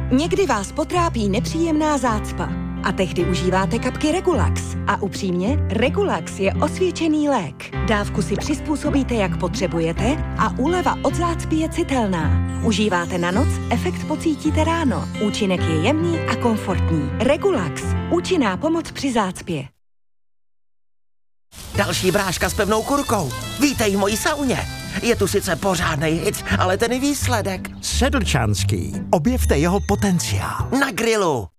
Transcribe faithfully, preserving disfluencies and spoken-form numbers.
Někdy vás potrápí nepříjemná zácpa a tehdy užíváte kapky Regulax. A upřímně, Regulax je osvědčený lék. Dávku si přizpůsobíte, jak potřebujete a úleva od zácpy je citelná. Užíváte na noc, efekt pocítíte ráno. Účinek je jemný a komfortní. Regulax. Účinná pomoc při zácpě. Další bráška s pevnou kurkou. Vítej v mojí sauně. Je tu sice pořádnej hit, ale ten výsledek. Sedlčanský. Objevte jeho potenciál. Na grilu.